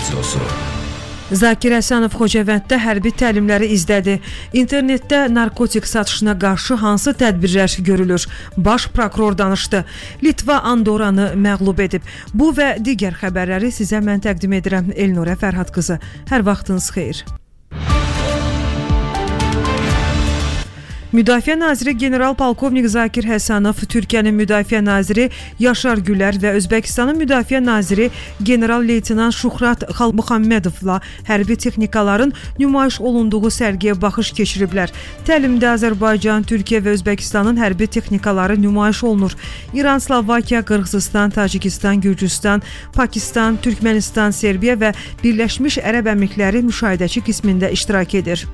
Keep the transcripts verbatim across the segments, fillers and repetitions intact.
radiosu. Zakir Həsənov Xocavənddə hərbi təlimləri izlədi. İnternetdə narkotik satışına qarşı hansı tədbirlər görülür? Baş prokuror danışdı. Litva Andoranı məğlub edib. Bu və digər xəbərləri sizə mən təqdim edirəm. Elnurə Fərhad qızı. Hər vaxtınız xeyir. Müdafiə naziri General Polkovnik Zakir Həsənov, Türkiyənin müdafiə naziri Yaşar Gülər və Özbəkistanın müdafiə naziri General Leytenant Şuhrat Xalmuhammedovla hərbi texnikaların nümayiş olunduğu sərgiyə baxış keçiriblər. Təlimdə Azərbaycan, Türkiyə və Özbəkistanın hərbi texnikaları nümayiş olunur. İran, Slovakiya, Qırğızistan, Tacikistan, Gürcüstan, Pakistan, Türkmənistan, Serbiya və Birləşmiş Ərəb Əmirlikləri müşahidəçi qismində iştirak edir.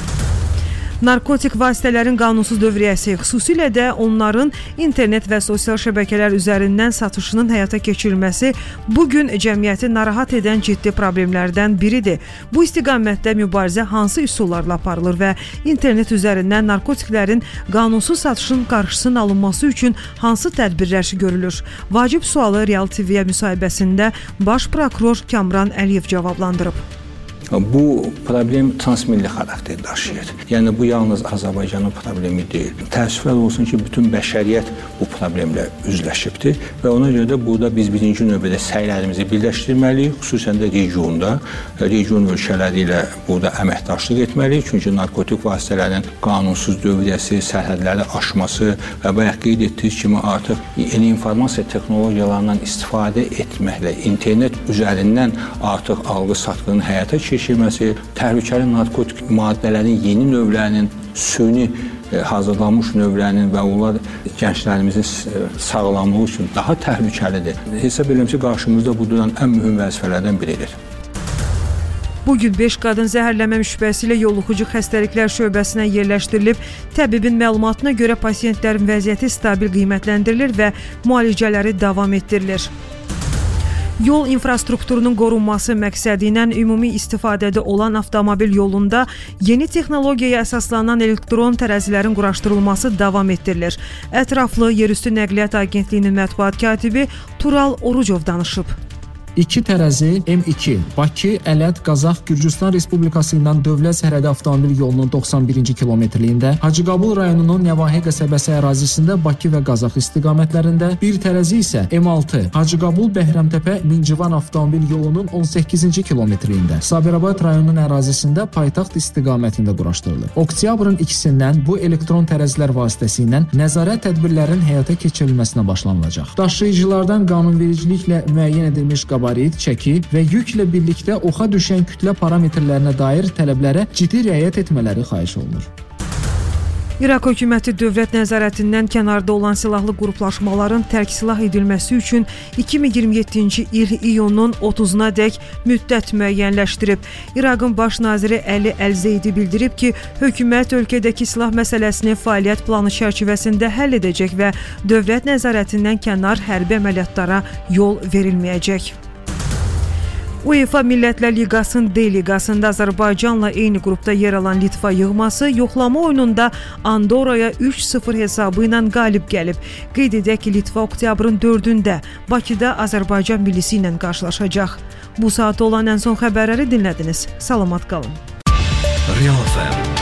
Narkotik vasitələrin qanunsuz dövriyyəsi, xüsusilə də onların internet və sosial şəbəkələr üzərindən satışının həyata keçirilməsi bugün cəmiyyəti narahat edən ciddi problemlərdən biridir. Bu istiqamətdə mübarizə hansı üsullarla aparılır və internet üzərindən narkotiklərin qanunsuz satışının qarşısının alınması üçün hansı tədbirlər görülür? Vacib sualı Real T V-yə müsahibəsində baş prokuror Kamran Əliyev cavablandırıb. Bu problem transmilli xarakter daşıyır. Yəni bu yalnız Azərbaycanın problemi deyil. Təəssüflər olsun ki, bütün bəşəriyyət bu problemlə üzləşibdir və ona görə də burada biz birinci növbədə səylərimizi birləşdirməliyik, xüsusən də regionda, region ölkələri ilə burada əməkdaşlıq etməliyik. Çünki narkotik vasitələrin qanunsuz dövriyyəsi, sərhədləri aşması və bayaq qeyd etdiyiniz kimi artıq yeni informasiya texnologiyalarından istifadə etməklə internet üzərindən artıq alğı-satqının həyata keçirilməsi, təhlükəli narkotik maddələrin yeni növlərinin, süni hazırlanmış növlərinin və onlar gənclərimizin sağlamlığı üçün daha təhlükəlidir. Hesab edirəm ki, qarşımızda bu duran ən mühüm vəzifələrdən biridir. Bugün beş qadın zəhərlənmə şübhəsi ilə yoluxucu xəstəliklər şöbəsinə yerləşdirilib. Təbibin məlumatına görə pasiyentlərin vəziyyəti stabil qiymətləndirilir və müalicələri davam etdirilir. Yol infrastrukturunun qorunması məqsədi ilə ümumi istifadədə olan avtomobil yolunda yeni texnologiyaya əsaslanan elektron tərəzilərin quraşdırılması davam etdirilir. Ətraflı Yerüstü Nəqliyyat Agentliyinin mətbuat katibi Tural Orucov danışıb. İki tərəzi M iki Bakı, Ələt, Qazax, Gürcüstan Respublikası ilə dövlət sərhədi avtomobil yolunun doxsan birinci kilometrliyində, Hacıqabul rayonunun Nəvahi qəsəbəsi ərazisində Bakı və Qazax istiqamətlərində, bir tərəzi isə M altı Hacıqabul Bəhrəmtəpə Mincivan avtomobil yolunun on səkkizinci kilometrliyində, Sabirabad rayonunun ərazisində paytaxt istiqamətində quraşdırılır. Oktyabrın ikisindən bu elektron tərəzilər vasitəsilə nəzarət tədbirlərinin həyata keçirilməsinə başlanılacaq. Daşıyıcılardan qanunvericiliklə müəyyən edilmiş qabarit, çəki və yüklə birlikdə oxa düşən kütlə parametrlərinə dair tələblərə ciddi riayət etmələri xahiş olunur. İraq hökuməti dövlət nəzarətindən kənarda olan silahlı qruplaşmaların tərk silah edilməsi üçün iki min iyirmi yeddinci il iyunun otuzuna dək müddət müəyyənləşdirib. İraqın baş naziri Əli Əlzeydi bildirib ki, hökumət ölkədəki silah məsələsini fəaliyyət planı çərçivəsində həll edəcək və dövlət nəzarətindən kənar hərbi əməliyyatlara yol verilməyəcək. UEFA Millətlər Liqasının D liqasında Azərbaycanla eyni qrupda yer alan Litva yığması yoxlama oyununda Andorraya üç sıfır hesabı ilə qalib gəlib. Qeyd edək ki, Litva oktyabrın dördündə Bakıda Azərbaycan millisi ilə qarşılaşacaq. Bu saat olan ən son xəbərləri dinlədiniz. Salamat qalın. Real F M